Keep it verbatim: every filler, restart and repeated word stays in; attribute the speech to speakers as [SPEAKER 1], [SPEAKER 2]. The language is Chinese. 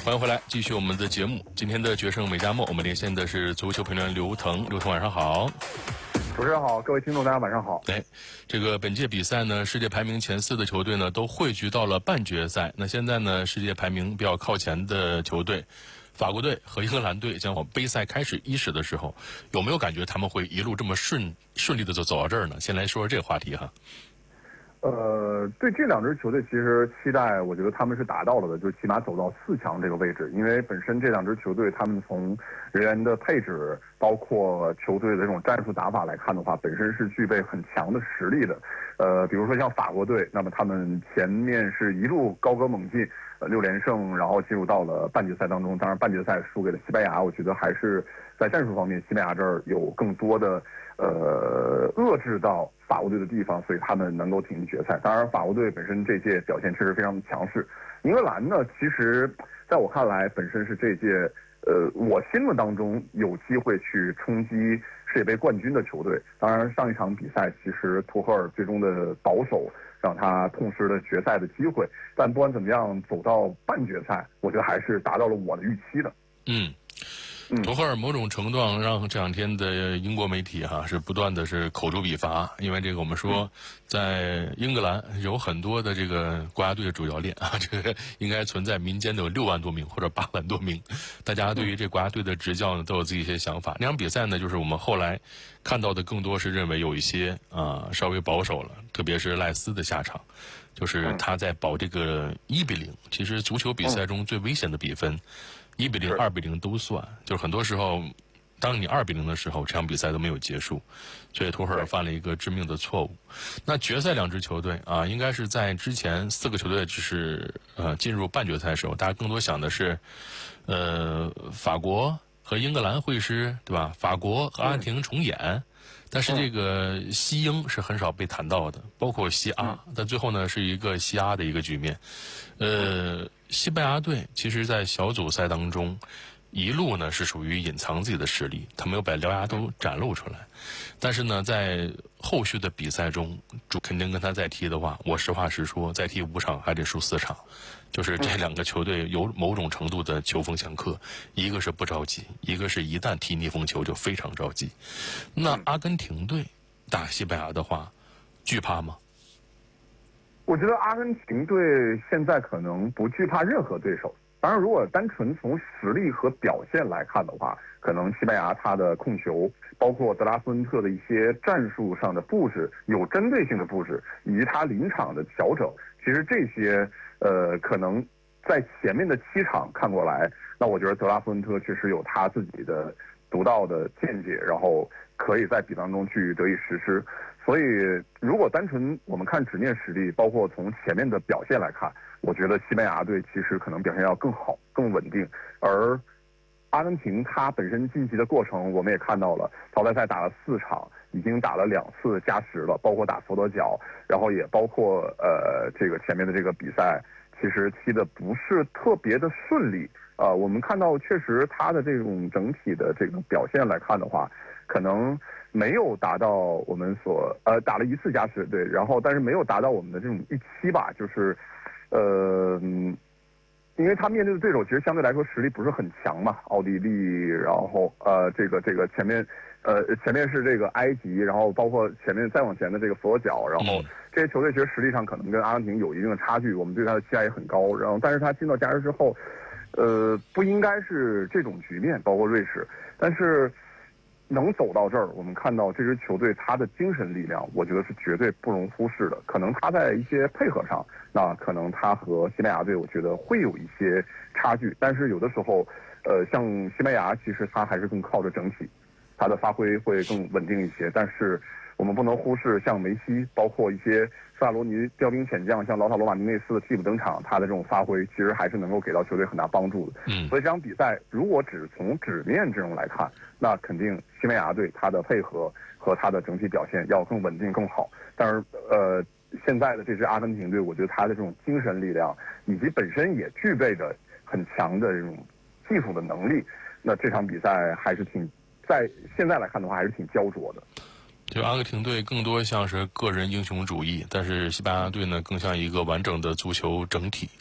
[SPEAKER 1] 欢迎回来，继续我们的节目。今天的决胜美加墨，我们连线的是足球评论员刘腾。刘腾，晚上好。
[SPEAKER 2] 主持人好，各位听众大家晚上好。
[SPEAKER 1] 哎，这个本届比赛呢，世界排名前四的球队呢都汇聚到了半决赛。那现在呢，世界排名比较靠前的球队，法国队和英格兰队将往杯赛开始伊始的时候，有没有感觉他们会一路这么顺顺利的就走到这儿呢？先来说说这个话题哈。
[SPEAKER 2] 呃，对这两支球队，其实期待，我觉得他们是达到了的，就起码走到四强这个位置。因为本身这两支球队，他们从人员的配置，包括球队的这种战术打法来看的话，本身是具备很强的实力的。呃，比如说像法国队，那么他们前面是一路高歌猛进，呃，六连胜，然后进入到了半决赛当中。当然，半决赛输给了西班牙，我觉得还是在战术方面，西班牙这儿有更多的呃遏制到法国队的地方，所以他们能够挺进决赛。当然，法国队本身这届表现确实非常的强势。英格兰呢，其实在我看来，本身是这届呃我心目当中有机会去冲击世界杯冠军的球队。当然，上一场比赛其实图赫尔最终的保守让他痛失了决赛的机会。但不管怎么样，走到半决赛，我觉得还是达到了我的预期的。
[SPEAKER 1] 嗯。图赫尔某种程度上让这两天的英国媒体哈、啊、是不断的是口诛笔伐，因为这个我们说在英格兰有很多的这个国家队的主教练啊，这个应该存在民间的有六万多名或者八万多名，大家对于这国家队的执教呢都有自己一些想法。那场比赛呢，就是我们后来看到的更多是认为有一些啊稍微保守了，特别是赖斯的下场，就是他在保这个一比零。其实足球比赛中最危险的比分。一比零、二比零都算，就是很多时候，当你二比零的时候，这场比赛都没有结束，所以图赫尔犯了一个致命的错误。那决赛两支球队啊，应该是在之前四个球队就是呃进入半决赛的时候，大家更多想的是，呃，法国和英格兰会师，对吧？法国和阿根廷重演。但是这个西英是很少被谈到的，包括西阿，但最后呢是一个西阿的一个局面。呃，西班牙队其实在小组赛当中一路呢是属于隐藏自己的实力，他没有把獠牙都展露出来。但是呢，在后续的比赛中，主肯定跟他再踢的话，我实话实说，再踢五场还得输四场。就是这两个球队有某种程度的球风相克，一个是不着急，一个是一旦踢逆风球就非常着急。那阿根廷队打西班牙的话，惧怕吗？
[SPEAKER 2] 我觉得阿根廷队现在可能不惧怕任何对手。当然，如果单纯从实力和表现来看的话，可能西班牙他的控球，包括德拉斯温特的一些战术上的布置，有针对性的布置，以及他临场的调整，其实这些呃，可能在前面的七场看过来，那我觉得德拉斯温特确实有他自己的独到的见解，然后可以在比当中去得以实施。所以，如果单纯我们看纸面实力，包括从前面的表现来看，我觉得西班牙队其实可能表现要更好、更稳定。而阿根廷他本身晋级的过程，我们也看到了，淘汰赛打了四场，已经打了两次加时了，包括打佛得角，然后也包括呃这个前面的这个比赛，其实踢的不是特别的顺利。呃，我们看到确实他的这种整体的这个表现来看的话，可能没有达到我们所呃打了一次加时，对，然后但是没有达到我们的这种预期吧，就是呃。因为他面对的对手其实相对来说实力不是很强嘛，奥地利，然后呃这个这个前面呃前面是这个埃及，然后包括前面再往前的这个佛得角，然后这些球队其实实力上可能跟阿根廷有一定的差距，我们对他的期待也很高，然后但是他进到加时之后，呃不应该是这种局面，包括瑞士，但是能走到这儿，我们看到这支球队他的精神力量，我觉得是绝对不容忽视的。可能他在一些配合上，那可能他和西班牙队，我觉得会有一些差距。但是有的时候，呃，像西班牙，其实他还是更靠着整体，他的发挥会更稳定一些。但是我们不能忽视像梅西，包括一些斯卡罗尼调兵遣将，像劳塔罗马尼内斯的替补登场，他的这种发挥，其实还是能够给到球队很大帮助的。
[SPEAKER 1] 嗯，
[SPEAKER 2] 所以这场比赛如果只从纸面阵容来看，那肯定西班牙队他的配合和他的整体表现要更稳定更好。但是呃，现在的这支阿根廷队，我觉得他的这种精神力量以及本身也具备着很强的这种技术的能力，那这场比赛还是挺在现在来看的话还是挺焦灼的。
[SPEAKER 1] 就阿根廷队更多像是个人英雄主义，但是西班牙队呢更像一个完整的足球整体